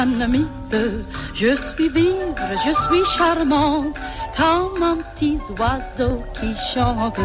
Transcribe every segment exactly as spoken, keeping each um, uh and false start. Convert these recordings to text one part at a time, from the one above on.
Je suis vivre, je suis charmante, comme un petit oiseau qui chante.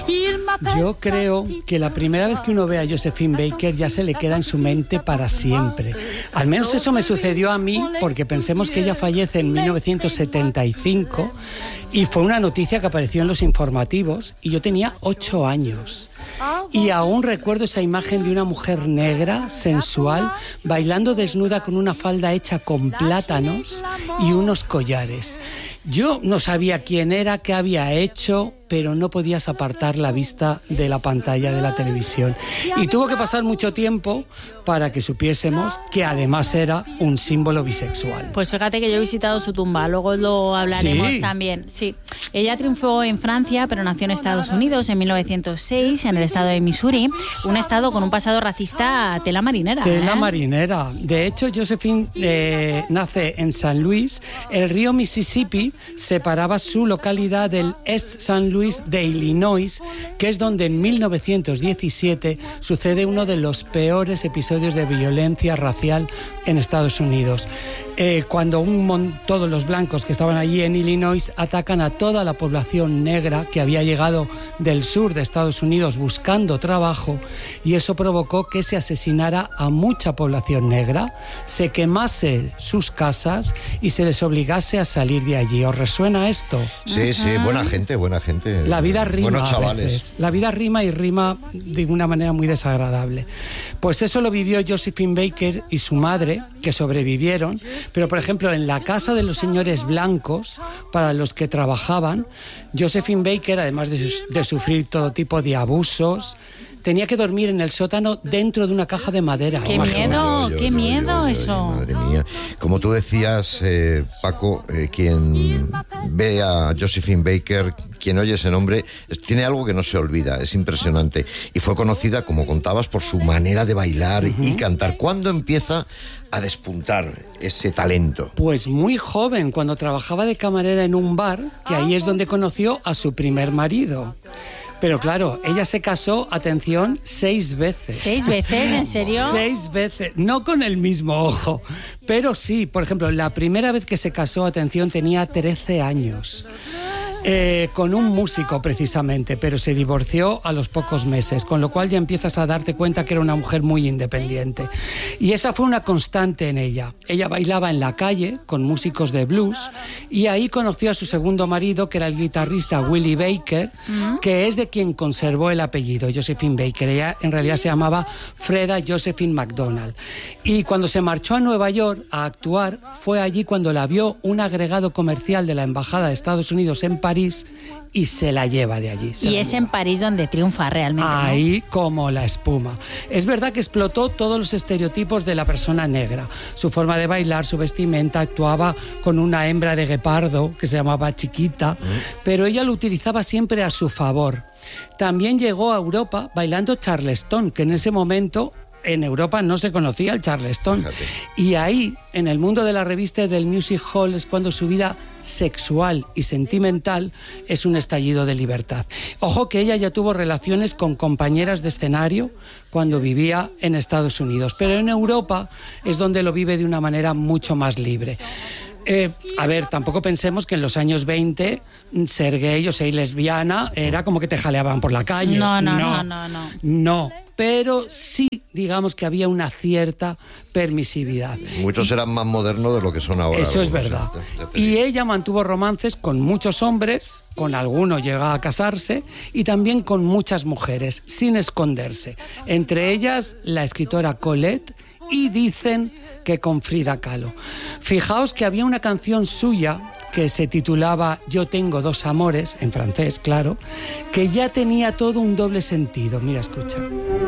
Yo creo que la primera vez que uno ve a Josephine Baker ya se le queda en su mente para siempre. Al menos eso me sucedió a mí, porque pensemos que ella fallece en mil novecientos setenta y cinco y fue una noticia que apareció en los informativos y yo tenía ocho años. Y aún recuerdo esa imagen de una mujer negra, sensual, bailando desnuda con una falda hecha con plátanos y unos collares. Yo no sabía quién era, qué había hecho, pero no podías apartar la vista de la pantalla de la televisión. Y tuvo que pasar mucho tiempo para que supiésemos que además era un símbolo bisexual. Pues fíjate que yo he visitado su tumba, luego lo hablaremos ¿Sí? también. Sí, ella triunfó en Francia, pero nació en Estados Unidos en mil novecientos seis, en el estado de Missouri, un estado con un pasado racista a tela marinera. Tela ¿eh? marinera. De hecho, Josephine eh, nace en San Luis. El río Mississippi separaba su localidad del East San Luis de Illinois, que es donde en mil novecientos diecisiete sucede uno de los peores episodios de violencia racial en Estados Unidos. Eh, cuando un mon- todos los blancos que estaban allí en Illinois atacan a toda la población negra que había llegado del sur de Estados Unidos buscando trabajo, y eso provocó que se asesinara a mucha población negra, se quemase sus casas y se les obligase a salir de allí. ¿Os resuena esto? Sí, sí, buena gente, buena gente. La vida rima Buenos chavales. a veces. La vida rima y rima de una manera muy desagradable. Pues eso lo vivió Josephine Baker y su madre, que sobrevivieron, pero por ejemplo en la casa de los señores blancos para los que trabajaban, Josephine Baker, además de, de sufrir todo tipo de abusos, tenía que dormir en el sótano dentro de una caja de madera. ¡Qué miedo! Yo, yo, ¡Qué yo, miedo yo, yo, eso! Yo, madre mía. Como tú decías, eh, Paco, eh, quien ve a Josephine Baker, quien oye ese nombre, es, tiene algo que no se olvida, es impresionante. Y fue conocida, como contabas, por su manera de bailar uh-huh. y cantar. ¿Cuándo empieza a despuntar ese talento? Pues muy joven, cuando trabajaba de camarera en un bar, que ahí es donde conoció a su primer marido. Pero claro, ella se casó, atención, seis veces. ¿Seis veces? ¿En serio? Seis veces, no con el mismo ojo, pero sí. Por ejemplo, la primera vez que se casó, atención, tenía trece años. Eh, con un músico precisamente, pero se divorció a los pocos meses, con lo cual ya empiezas a darte cuenta que era una mujer muy independiente. Y esa fue una constante en ella. Ella bailaba en la calle con músicos de blues y ahí conoció a su segundo marido, que era el guitarrista Willie Baker, ¿Mm? que es de quien conservó el apellido, Josephine Baker. Ella en realidad se llamaba Freda Josephine McDonald. Y cuando se marchó a Nueva York a actuar, fue allí cuando la vio un agregado comercial de la Embajada de Estados Unidos en París París y se la lleva de allí. Y es lleva. En París donde triunfa realmente. Ahí, ¿no? Como la espuma. Es verdad que explotó todos los estereotipos de la persona negra. Su forma de bailar, su vestimenta, actuaba con una hembra de guepardo que se llamaba Chiquita, ¿Mm? pero ella lo utilizaba siempre a su favor. También llegó a Europa bailando charleston, que en ese momento en Europa no se conocía el charleston. Fíjate. Y ahí, en el mundo de la revista y del music hall, es cuando su vida sexual y sentimental es un estallido de libertad. Ojo que ella ya tuvo relaciones con compañeras de escenario cuando vivía en Estados Unidos, pero en Europa es donde lo vive de una manera mucho más libre. Eh, a ver, tampoco pensemos que en los años veinte ser gay o ser lesbiana era como que te jaleaban por la calle. No, no, no, no, no. No, no. Pero sí, digamos que había una cierta permisividad. Muchos eran más modernos de lo que son ahora. Eso es verdad. Y ella mantuvo romances con muchos hombres, con algunos llegó a casarse, y también con muchas mujeres, sin esconderse. Entre ellas, la escritora Colette, y dicen que con Frida Kahlo. Fijaos que había una canción suya que se titulaba Yo tengo dos amores, en francés, claro, que ya tenía todo un doble sentido. Mira, escucha.